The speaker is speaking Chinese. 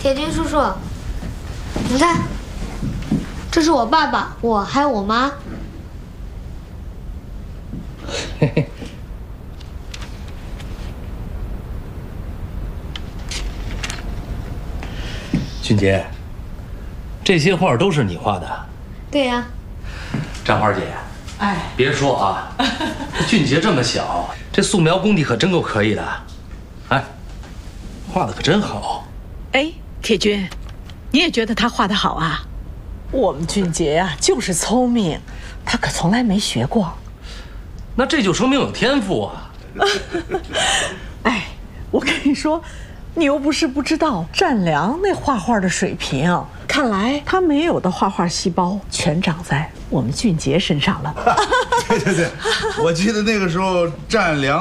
铁军叔叔，你看，这是我爸爸，我还有我妈。 嘿嘿。俊杰，这些画都是你画的？ 对呀。 张花姐，哎，别说啊，俊杰这么小，这素描功底可真够可以的。哎，画的可真好。 哎，铁军，你也觉得他画的好啊？ 我们俊杰啊，就是聪明，他可从来没学过。 那这就说明有天赋啊。 哎，我跟你说，你又不是不知道占良那画画的水平，看来他没有的画画细胞全长在我们俊杰身上了。 对，我记得那个时候占良